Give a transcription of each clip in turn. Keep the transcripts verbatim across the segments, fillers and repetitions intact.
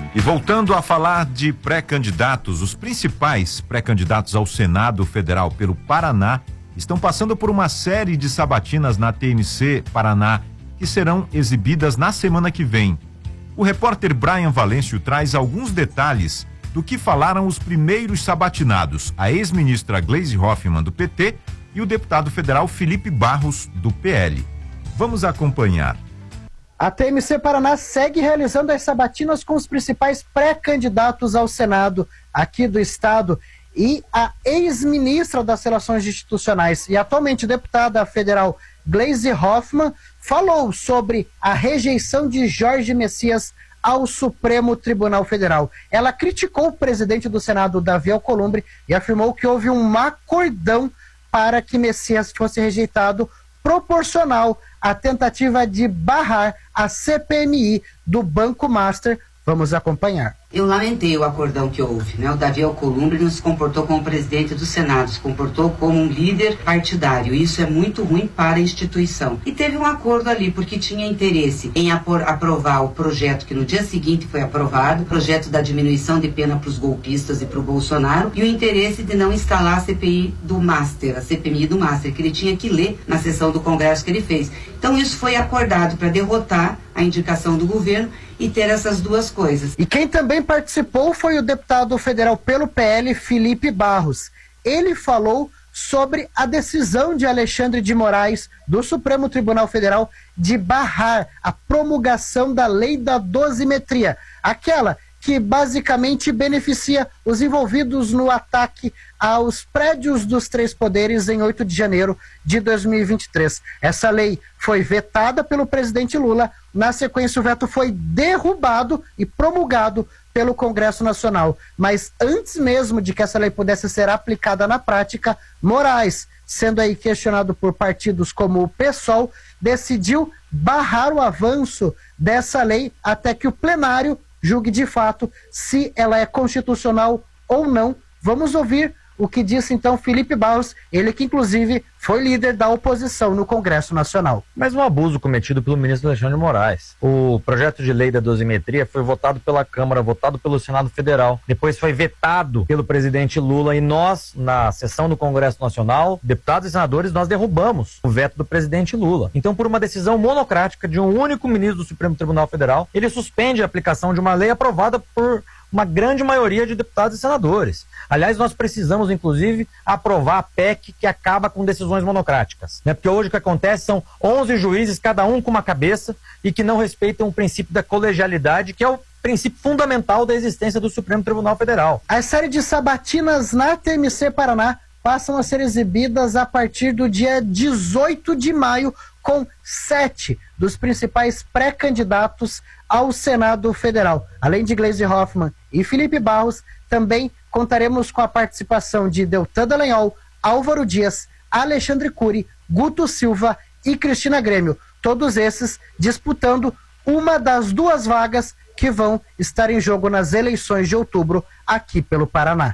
E voltando a falar de pré-candidatos, os principais pré-candidatos ao Senado Federal pelo Paraná estão passando por uma série de sabatinas na T M C Paraná que serão exibidas na semana que vem. O repórter Brian Valêncio traz alguns detalhes do que falaram os primeiros sabatinados, a ex-ministra Gleisi Hoffmann do P T e o deputado federal Felipe Barros do P L. Vamos acompanhar. A T M C Paraná segue realizando as sabatinas com os principais pré-candidatos ao Senado aqui do estado e a ex-ministra das Relações Institucionais e atualmente deputada federal Gleisi Hoffmann falou sobre a rejeição de Jorge Messias ao Supremo Tribunal Federal. Ela criticou o presidente do Senado, Davi Alcolumbre, e afirmou que houve um acordão para que Messias fosse rejeitado, proporcional à tentativa de barrar a C P M I do Banco Master. Vamos acompanhar. Eu lamentei o acordão que houve, né? O Davi Alcolumbre não se comportou como presidente do Senado, se comportou como um líder partidário. Isso é muito ruim para a instituição. E teve um acordo ali, porque tinha interesse em apor, aprovar o projeto que no dia seguinte foi aprovado, o projeto da diminuição de pena para os golpistas e para o Bolsonaro, e o interesse de não instalar a C P I do Master, a C P M I do Master, que ele tinha que ler na sessão do Congresso que ele fez. Então isso foi acordado para derrotar a indicação do governo e ter essas duas coisas. E quem também participou foi o deputado federal pelo P L, Felipe Barros. Ele falou sobre a decisão de Alexandre de Moraes, do Supremo Tribunal Federal, de barrar a promulgação da lei da dosimetria, aquela que basicamente beneficia os envolvidos no ataque aos prédios dos três poderes em oito de janeiro de dois mil e vinte e três. Essa lei foi vetada pelo presidente Lula, na sequência o veto foi derrubado e promulgado pelo Congresso Nacional. Mas antes mesmo de que essa lei pudesse ser aplicada na prática, Moraes, sendo aí questionado por partidos como o PSOL, decidiu barrar o avanço dessa lei até que o plenário julgue de fato se ela é constitucional ou não. Vamos ouvir o que disse então Felipe Barros, ele que inclusive foi líder da oposição no Congresso Nacional. Mas um abuso cometido pelo ministro Alexandre de Moraes. O projeto de lei da dosimetria foi votado pela Câmara, votado pelo Senado Federal, depois foi vetado pelo presidente Lula e nós, na sessão do Congresso Nacional, deputados e senadores, nós derrubamos o veto do presidente Lula. Então, por uma decisão monocrática de um único ministro do Supremo Tribunal Federal, ele suspende a aplicação de uma lei aprovada por uma grande maioria de deputados e senadores. Aliás, nós precisamos, inclusive, aprovar a P E C que acaba com decisões monocráticas, né? Porque hoje o que acontece são onze juízes, cada um com uma cabeça, e que não respeitam o princípio da colegialidade, que é o princípio fundamental da existência do Supremo Tribunal Federal. A série de sabatinas na T M C Paraná passam a ser exibidas a partir do dia dezoito de maio, com sete dos principais pré-candidatos ao Senado Federal. Além de Gleisi Hoffmann e Felipe Barros, também contaremos com a participação de Deltan Dallagnol, Álvaro Dias, Alexandre Cury, Guto Silva e Cristina Grêmio. Todos esses disputando uma das duas vagas que vão estar em jogo nas eleições de outubro aqui pelo Paraná.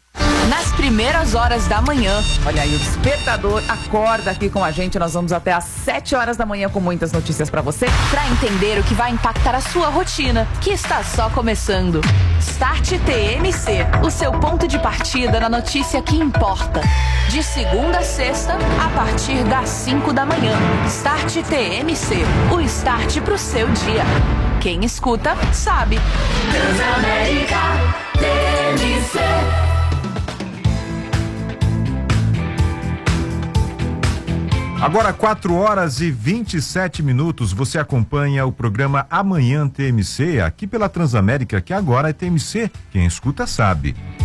Nas primeiras horas da manhã, olha aí, o despertador acorda aqui com a gente. Nós vamos até às sete horas da manhã com muitas notícias pra você, pra entender o que vai impactar a sua rotina, que está só começando. Start T M C, o seu ponto de partida na notícia que importa. De segunda a sexta, a partir das cinco da manhã. Start T M C, o start pro seu dia. Quem escuta, sabe. Transamérica T M C. Agora quatro horas e vinte e sete minutos, você acompanha o programa Amanhã T M C, aqui pela Transamérica, que agora é T M C, quem escuta sabe.